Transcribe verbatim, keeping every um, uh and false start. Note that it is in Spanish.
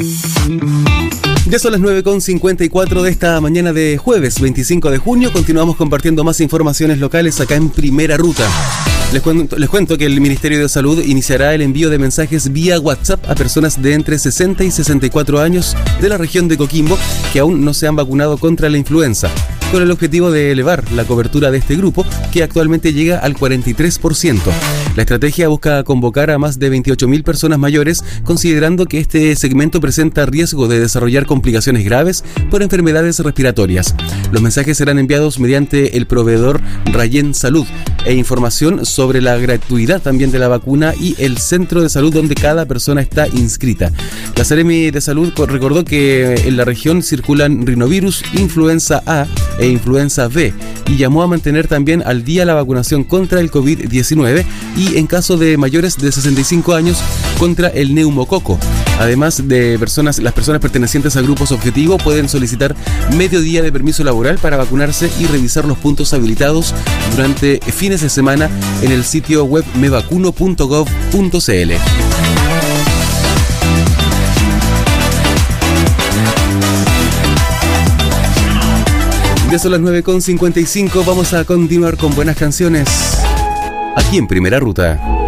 Ya son las nueve con cincuenta y cuatro de esta mañana de jueves veinticinco de junio. Continuamos compartiendo más informaciones locales acá en Primera Ruta. Les cuento, les cuento que el Ministerio de Salud iniciará el envío de mensajes vía WhatsApp a personas de entre sesenta y sesenta y cuatro años de la región de Coquimbo que aún no se han vacunado contra la influenza, con el objetivo de elevar la cobertura de este grupo, que actualmente llega al cuarenta y tres por ciento. La estrategia busca convocar a más de veintiocho mil personas mayores, considerando que este segmento presenta riesgo de desarrollar complicaciones graves por enfermedades respiratorias. Los mensajes serán enviados mediante el proveedor Rayen Salud e información sobre la gratuidad también de la vacuna y el centro de salud donde cada persona está inscrita. La Seremi de Salud recordó que en la región circulan rinovirus, influenza A e influenza B y llamó a mantener también al día la vacunación contra el COVID diecinueve y en caso de mayores de sesenta y cinco años contra el neumococo. Además de personas, las personas pertenecientes a grupos objetivo pueden solicitar medio día de permiso laboral para vacunarse y revisar los puntos habilitados durante fines de semana en el sitio web me vacuno punto gov punto cl. Ya son las nueve con cincuenta y cinco, vamos a continuar con buenas canciones aquí en Primera Ruta.